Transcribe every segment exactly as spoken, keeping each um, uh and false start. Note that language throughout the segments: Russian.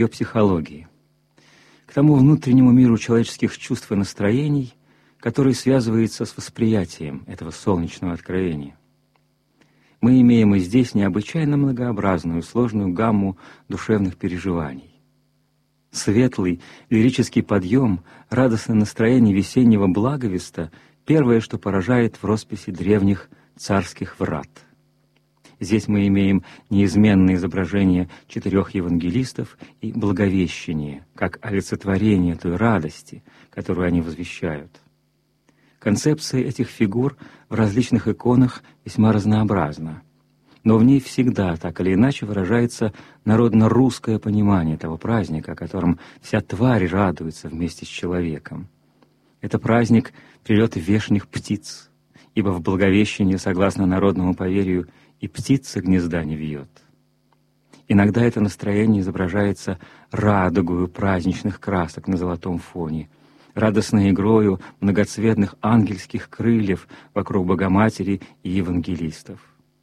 ее психологии, к тому внутреннему миру человеческих чувств и настроений, который связывается с восприятием этого солнечного откровения. Мы имеем и здесь необычайно многообразную, сложную гамму душевных переживаний. Светлый, лирический подъем, радостное настроение весеннего благовеста — первое, что поражает в росписи древних царских врат. Здесь мы имеем неизменное изображение четырех евангелистов и благовещение, как олицетворение той радости, которую они возвещают. Концепция этих фигур в различных иконах весьма разнообразна, но в ней всегда так или иначе выражается народно-русское понимание того праздника, о котором вся тварь радуется вместе с человеком. Это праздник прилета вешних птиц, ибо в Благовещении, согласно народному поверью, и птица гнезда не вьет. Иногда это настроение изображается радугою праздничных красок на золотом фоне, радостной игрою многоцветных ангельских крыльев вокруг Богоматери и евангелистов.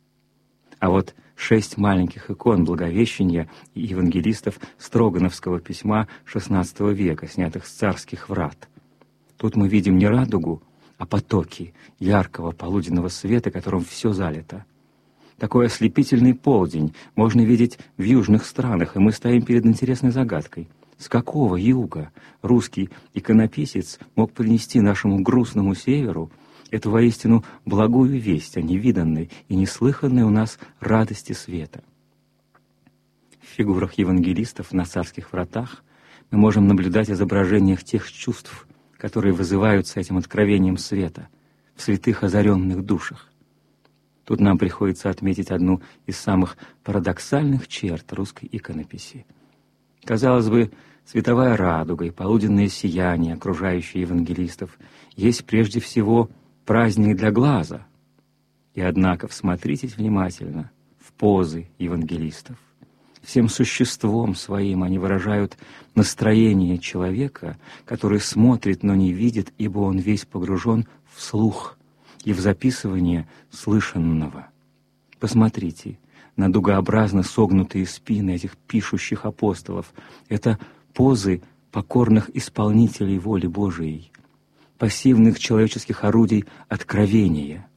А вот шесть маленьких икон Благовещения и евангелистов Строгановского письма шестнадцатого века, снятых с царских врат. Тут мы видим не радугу, а потоки яркого полуденного света, которым все залито. Такой ослепительный полдень можно видеть в южных странах, и мы стоим перед интересной загадкой. С какого юга русский иконописец мог принести нашему грустному северу эту воистину благую весть о невиданной и неслыханной у нас радости света? В фигурах евангелистов на царских вратах мы можем наблюдать изображения тех чувств, которые вызываются этим откровением света в святых озаренных душах. Тут нам приходится отметить одну из самых парадоксальных черт русской иконописи. Казалось бы, световая радуга и полуденное сияние, окружающие евангелистов, есть прежде всего праздник для глаза. И однако всмотритесь внимательно в позы евангелистов. Всем существом своим они выражают настроение человека, который смотрит, но не видит, ибо он весь погружен в слух и в записывание слышанного. Посмотрите на дугообразно согнутые спины этих пишущих апостолов. Это позы покорных исполнителей воли Божией, пассивных человеческих орудий откровения.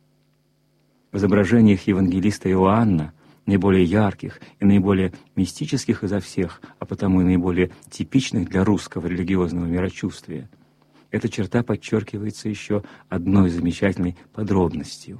В изображениях евангелиста Иоанна, наиболее ярких и наиболее мистических изо всех, а потому и наиболее типичных для русского религиозного мирочувствия, эта черта подчеркивается еще одной замечательной подробностью.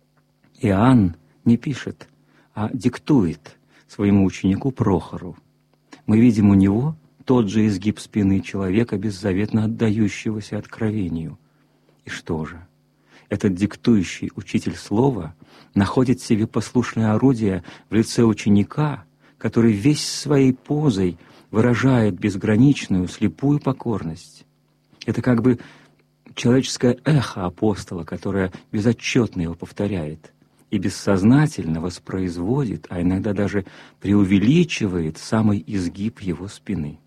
Иоанн не пишет, а диктует своему ученику Прохору. Мы видим у него тот же изгиб спины человека, беззаветно отдающегося откровению. И что же? Этот диктующий учитель слова находит себе послушное орудие в лице ученика, который весь своей позой выражает безграничную, слепую покорность. Это как бы человеческое эхо апостола, которое безотчетно его повторяет и бессознательно воспроизводит, а иногда даже преувеличивает самый изгиб его спины.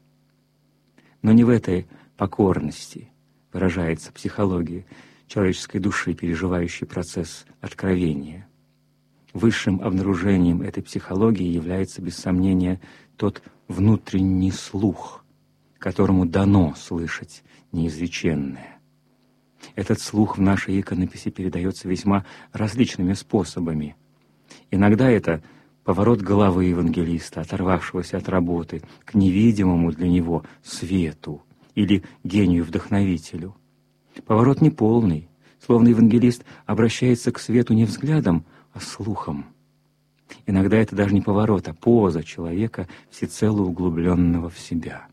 Но не в этой покорности выражается психология человеческой души, переживающей процесс откровения. Высшим обнаружением этой психологии является, без сомнения, тот внутренний слух, которому дано слышать неизреченное. Этот слух в нашей иконописи передается весьма различными способами. Иногда это поворот головы евангелиста, оторвавшегося от работы, к невидимому для него свету или гению-вдохновителю. Поворот неполный, словно евангелист обращается к свету не взглядом, а слухом. Иногда это даже не поворот, а поза человека, всецело углубленного в себя,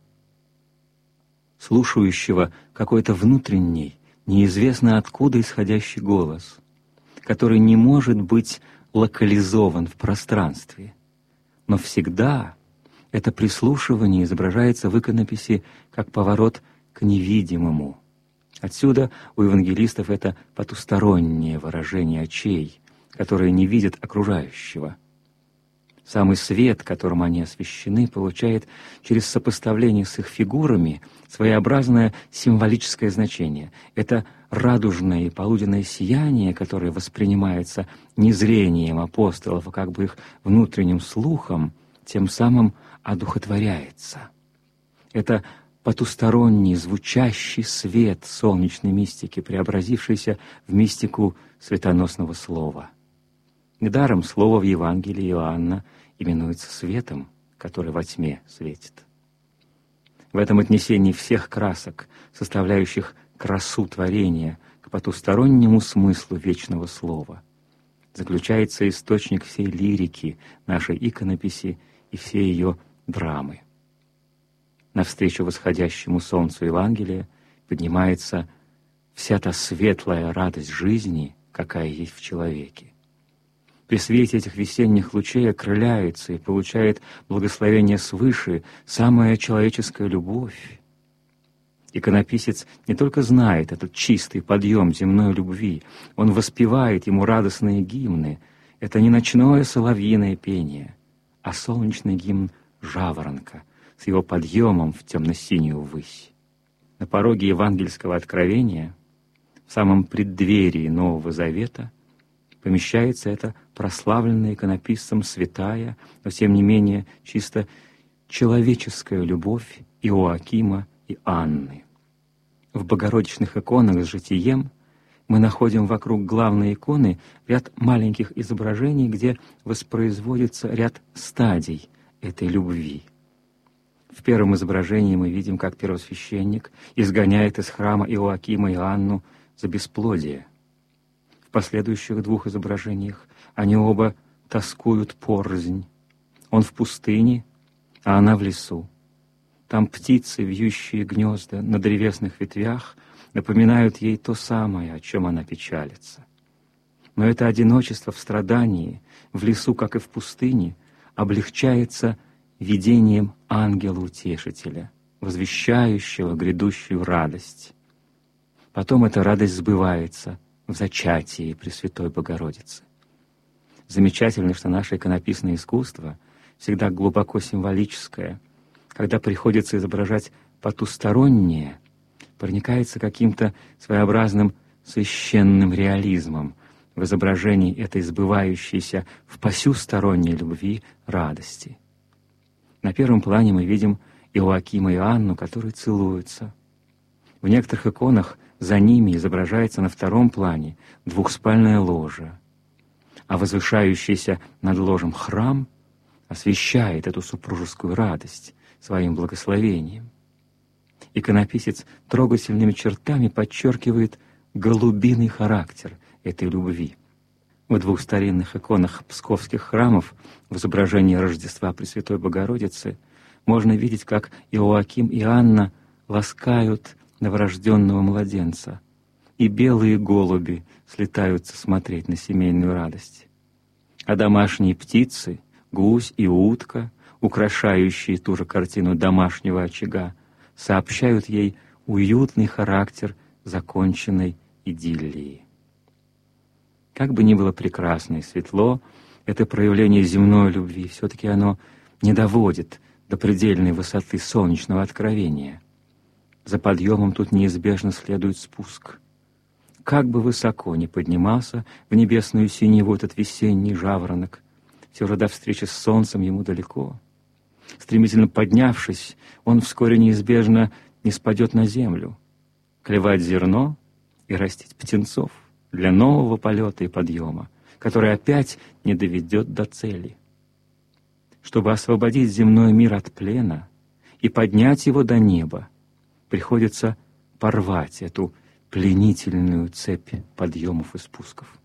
слушающего какой-то внутренний, неизвестно откуда исходящий голос, который не может быть локализован в пространстве. Но всегда это прислушивание изображается в иконописи как поворот к невидимому. Отсюда у евангелистов это потустороннее выражение очей, которые не видят окружающего. Самый свет, которым они освещены, получает через сопоставление с их фигурами своеобразное символическое значение. Это радужное и полуденное сияние, которое воспринимается не зрением апостолов, а как бы их внутренним слухом, тем самым одухотворяется. Это потусторонний, звучащий свет солнечной мистики, преобразившийся в мистику светоносного слова. Недаром слово в Евангелии Иоанна именуется светом, который во тьме светит. В этом отнесении всех красок, составляющих красу творения, к потустороннему смыслу вечного слова, заключается источник всей лирики нашей иконописи и всей ее драмы. Навстречу восходящему солнцу Евангелия поднимается вся та светлая радость жизни, какая есть в человеке. При свете этих весенних лучей окрыляется и получает благословение свыше самая человеческая любовь. Иконописец не только знает этот чистый подъем земной любви, он воспевает ему радостные гимны. Это не ночное соловьиное пение, а солнечный гимн жаворонка с его подъемом в темно-синюю высь. На пороге евангельского откровения, в самом преддверии Нового Завета, помещается эта прославленная иконописцем святая, но тем не менее чисто человеческая любовь Иоакима и Анны. В богородичных иконах с житием мы находим вокруг главной иконы ряд маленьких изображений, где воспроизводится ряд стадий этой любви. В первом изображении мы видим, как первосвященник изгоняет из храма Иоакима и Анну за бесплодие. В последующих двух изображениях они оба тоскуют порознь. Он в пустыне, а она в лесу. Там птицы, вьющие гнезда на древесных ветвях, напоминают ей то самое, о чем она печалится. Но это одиночество в страдании, в лесу, как и в пустыне, облегчается видением ангела-утешителя, возвещающего грядущую радость. Потом эта радость сбывается в зачатии Пресвятой Богородицы. Замечательно, что наше иконописное искусство всегда глубоко символическое, когда приходится изображать потустороннее, проникается каким-то своеобразным священным реализмом в изображении этой сбывающейся в посюсторонней любви радости. На первом плане мы видим Иоакима и Анну, которые целуются. В некоторых иконах за ними изображается на втором плане двухспальное ложе, а возвышающийся над ложем храм освещает эту супружескую радость своим благословением. Иконописец трогательными чертами подчеркивает голубиный характер этой любви. В двух старинных иконах псковских храмов в изображении Рождества Пресвятой Богородицы можно видеть, как Иоаким и Анна ласкают новорожденного младенца, и белые голуби слетаются смотреть на семейную радость. А домашние птицы, гусь и утка, украшающие ту же картину домашнего очага, сообщают ей уютный характер законченной идиллии. Как бы ни было прекрасно и светло, это проявление земной любви, все-таки оно не доводит до предельной высоты солнечного откровения. За подъемом тут неизбежно следует спуск. Как бы высоко ни поднимался в небесную синеву этот весенний жаворонок, все же до встречи с солнцем ему далеко. Стремительно поднявшись, он вскоре неизбежно не спадет на землю, клевать зерно и растить птенцов для нового полета и подъема, который опять не доведет до цели. Чтобы освободить земной мир от плена и поднять его до неба, приходится порвать эту пленительную цепь подъемов и спусков.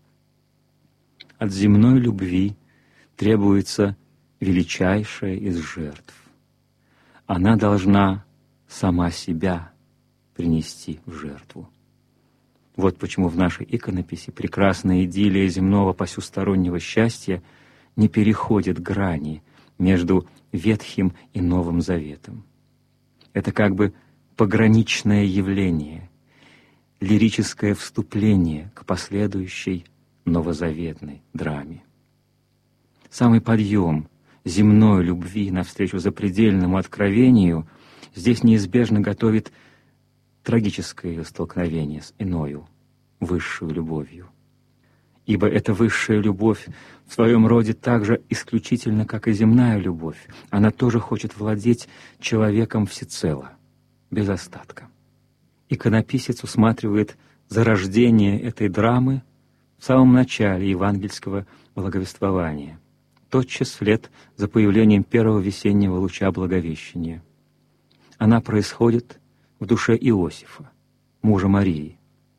От земной любви требуется величайшая из жертв. Она должна сама себя принести в жертву. Вот почему в нашей иконописи прекрасная идиллия земного посюстороннего счастья не переходит грани между Ветхим и Новым Заветом. Это как бы пограничное явление, лирическое вступление к последующей новозаветной драме. Самый подъем земной любви навстречу запредельному откровению здесь неизбежно готовит трагическое ее столкновение с иною, высшую любовью. ибо эта высшая любовь в своем роде так же исключительно, как и земная любовь. Она тоже хочет владеть человеком всецело, без остатка. Иконописец усматривает зарождение этой драмы в самом начале евангельского благовествования, тотчас вслед за появлением первого весеннего луча Благовещения. Она происходит в душе Иосифа, мужа Марии.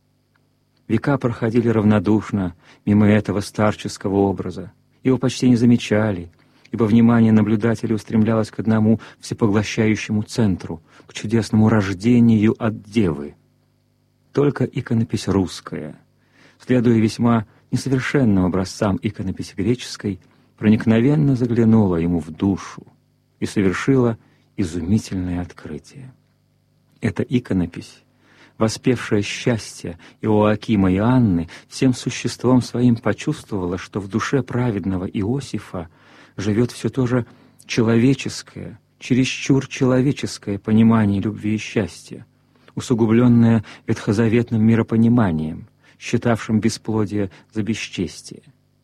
Века проходили равнодушно мимо этого старческого образа, его почти не замечали, ибо внимание наблюдателя устремлялось к одному всепоглощающему центру, к чудесному рождению от Девы. Только иконопись русская, следуя весьма несовершенным образцам иконописи греческой, проникновенно заглянула ему в душу и совершила изумительное открытие. Эта иконопись, воспевшая счастье Иоакима и Анны, всем существом своим почувствовала, что в душе праведного Иосифа живет все то же человеческое, чересчур человеческое понимание любви и счастья, усугубленное ветхозаветным миропониманием, считавшим бесплодие за бесчестие.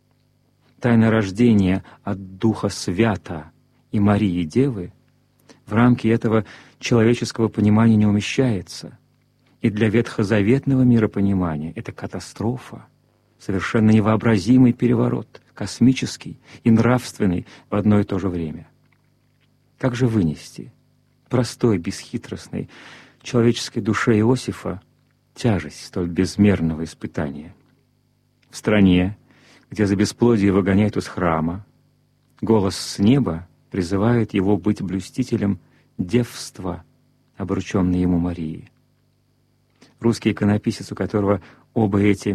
Тайна рождения от Духа Свята и Марии Девы в рамки этого человеческого понимания не умещается, и для ветхозаветного миропонимания это катастрофа, совершенно невообразимый переворот, космический и нравственный в одно и то же время. Как же вынести простой, бесхитростной человеческой душе Иосифа тяжесть столь безмерного испытания? В стране, где за бесплодие выгоняют из храма, голос с неба призывает его быть блюстителем девства, обрученной ему Марии. Русский иконописец, у которого оба эти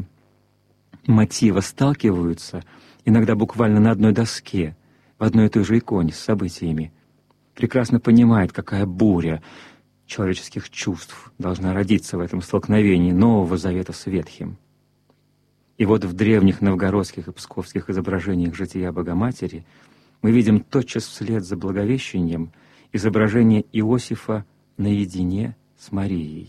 мотива сталкиваются, иногда буквально на одной доске, в одной и той же иконе с событиями, прекрасно понимает, какая буря человеческих чувств должна родиться в этом столкновении Нового Завета с Ветхим. И вот в древних новгородских и псковских изображениях жития Богоматери мы видим тотчас вслед за Благовещением изображение Иосифа наедине с Марией.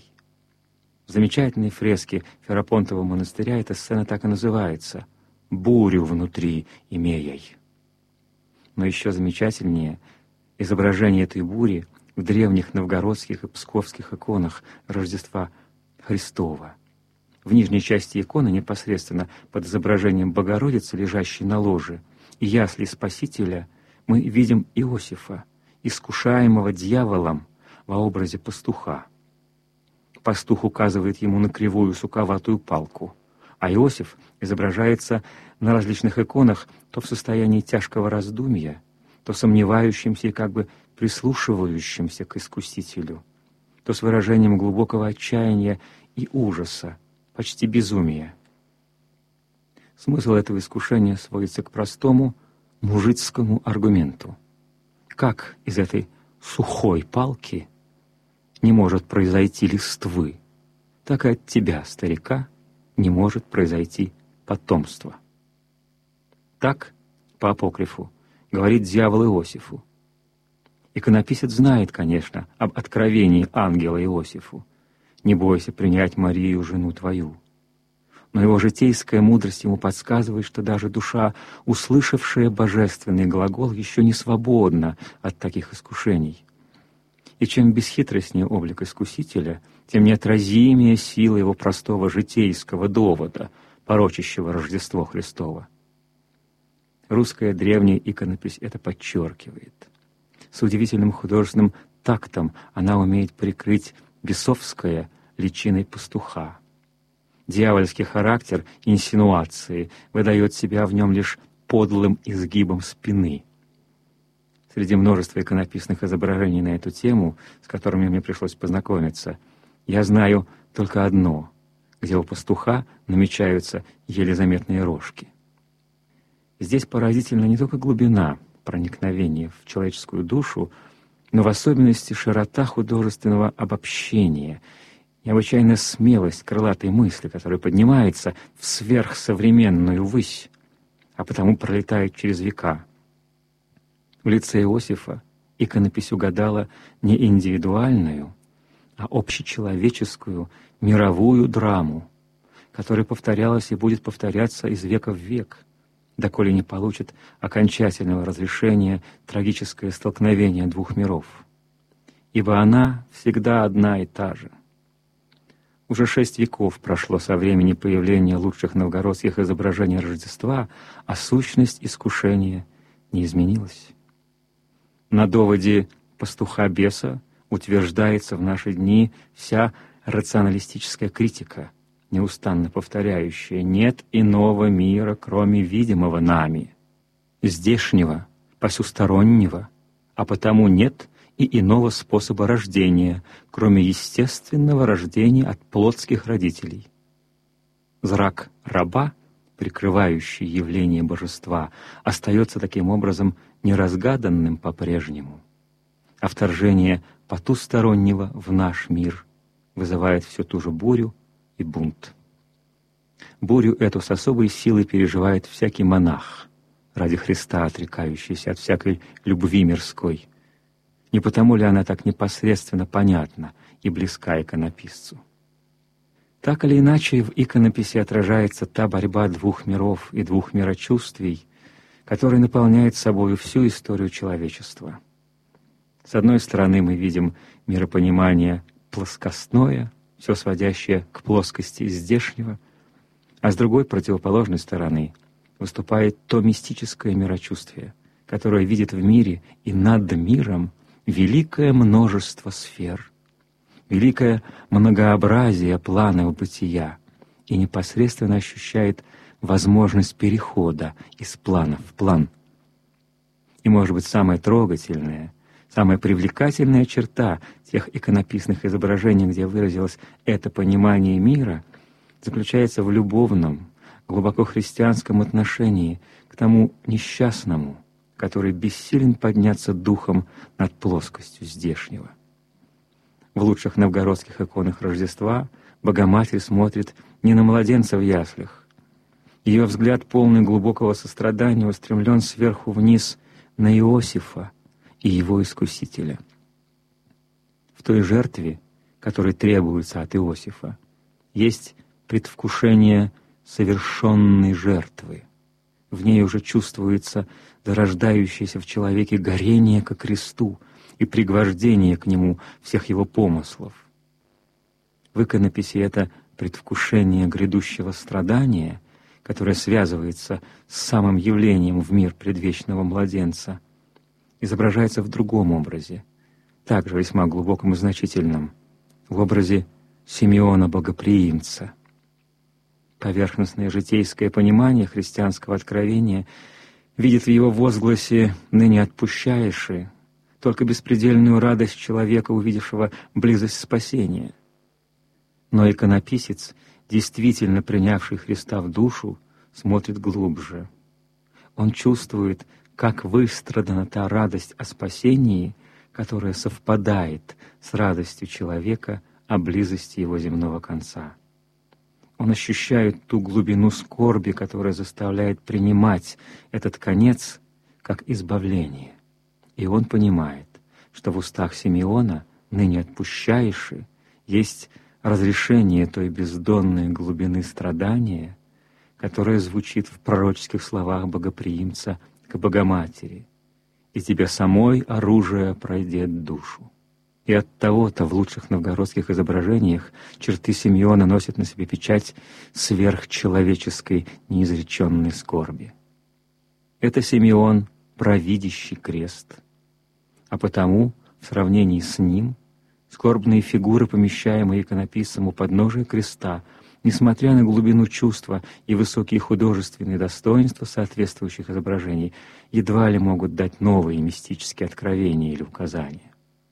В замечательной фреске Ферапонтового монастыря эта сцена так и называется «Бурю внутри имеей». Но еще замечательнее изображение этой бури в древних новгородских и псковских иконах Рождества Христова. В нижней части иконы, непосредственно под изображением Богородицы, лежащей на ложе, и ясли Спасителя, мы видим Иосифа, искушаемого дьяволом во образе пастуха. Пастух указывает ему на кривую суковатую палку, а Иосиф изображается на различных иконах то в состоянии тяжкого раздумья, то сомневающимся и как бы прислушивающимся к Искусителю, то с выражением глубокого отчаяния и ужаса, почти безумия. Смысл этого искушения сводится к простому мужицкому аргументу. Как из этой сухой палки не может произойти листвы, так и от тебя, старика, не может произойти потомство. Так, по апокрифу, говорит дьявол Иосифу. Иконописец знает, конечно, об откровении ангела Иосифу: «Не бойся принять Марию, жену твою». Но его житейская мудрость ему подсказывает, что даже душа, услышавшая божественный глагол, еще не свободна от таких искушений. И чем бесхитростнее облик Искусителя, тем неотразимее сила его простого житейского довода, порочащего Рождество Христово. Русская древняя иконопись это подчеркивает. С удивительным художественным тактом она умеет прикрыть бесовское личиной пастуха. Дьявольский характер инсинуации выдает себя в нем лишь подлым изгибом спины. Среди множества иконописных изображений на эту тему, с которыми мне пришлось познакомиться, я знаю только одно, где у пастуха намечаются еле заметные рожки. Здесь поразительна не только глубина проникновения в человеческую душу, но в особенности широта художественного обобщения, необычайная смелость крылатой мысли, которая поднимается в сверхсовременную высь, а потому пролетает через века. В лице Иосифа иконопись угадала не индивидуальную, а общечеловеческую мировую драму, которое повторялось и будет повторяться из века в век, доколе не получит окончательного разрешения трагическое столкновение двух миров. Ибо она всегда одна и та же. Уже шесть веков прошло со времени появления лучших новгородских изображений Рождества, а сущность искушения не изменилась. На доводе пастуха-беса утверждается в наши дни вся рационалистическая критика, неустанно повторяющая: «Нет иного мира, кроме видимого нами, здешнего, посюстороннего, а потому нет и иного способа рождения, кроме естественного рождения от плотских родителей». Зрак раба, прикрывающий явление божества, остается таким образом неразгаданным по-прежнему, а вторжение потустороннего в наш мир вызывает всю ту же бурю и бунт. Бурю эту с особой силой переживает всякий монах, ради Христа отрекающийся от всякой любви мирской. Не потому ли она так непосредственно понятна и близка иконописцу? Так или иначе, в иконописи отражается та борьба двух миров и двух мирочувствий, которая наполняет собою всю историю человечества. С одной стороны, мы видим миропонимание плоскостное, все сводящее к плоскости здешнего, а с другой, противоположной стороны, выступает то мистическое мирочувствие, которое видит в мире и над миром великое множество сфер, великое многообразие планов бытия и непосредственно ощущает возможность перехода из плана в план. И, может быть, самое трогательное, самая привлекательная черта тех иконописных изображений, где выразилось это понимание мира, заключается в любовном, глубоко христианском отношении к тому несчастному, который бессилен подняться духом над плоскостью здешнего. В лучших новгородских иконах Рождества Богоматерь смотрит не на младенца в яслях. Ее взгляд, полный глубокого сострадания, устремлен сверху вниз на Иосифа и его Искусителя. В той жертве, которая требуется от Иосифа, есть предвкушение совершенной жертвы. В ней уже чувствуется зарождающееся в человеке горение ко кресту и пригвождение к нему всех его помыслов. В иконописи это предвкушение грядущего страдания, которое связывается с самым явлением в мир предвечного младенца, изображается в другом образе, также весьма глубоком и значительном, в образе Симеона Богоприимца. Поверхностное житейское понимание христианского откровения видит в его возгласе «ныне отпущаеши» только беспредельную радость человека, увидевшего близость спасения. Но иконописец, действительно принявший Христа в душу, смотрит глубже. Он чувствует, как выстрадана та радость о спасении, которая совпадает с радостью человека о близости его земного конца. Он ощущает ту глубину скорби, которая заставляет принимать этот конец как избавление. И он понимает, что в устах Симеона «ныне отпущаеши» есть разрешение той бездонной глубины страдания, которая звучит в пророческих словах Богоприимца к Богоматери: «И тебе самой оружие пройдет душу». И оттого-то в лучших новгородских изображениях черты Симеона носят на себе печать сверхчеловеческой неизреченной скорби. Это Симеон — провидящий крест, а потому в сравнении с ним скорбные фигуры, помещаемые иконописцем у подножия креста, несмотря на глубину чувства и высокие художественные достоинства соответствующих изображений, едва ли могут дать новые мистические откровения или указания.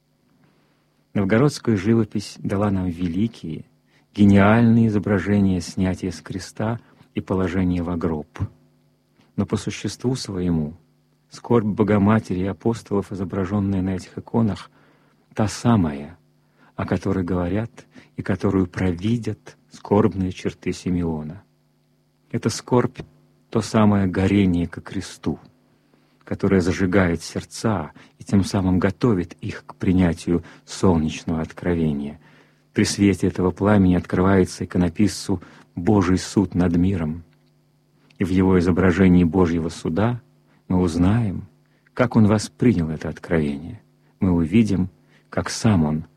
Новгородская живопись дала нам великие, гениальные изображения снятия с креста и положения во гроб. Но по существу своему скорбь Богоматери и апостолов, изображенная на этих иконах, та самая, о которой говорят и которую провидят скорбные черты Симеона. Это скорбь — то самое горение ко кресту, которое зажигает сердца и тем самым готовит их к принятию солнечного откровения. При свете этого пламени открывается иконописцу Божий суд над миром. И в его изображении Божьего суда мы узнаем, как Он воспринял это откровение. Мы увидим, как сам Он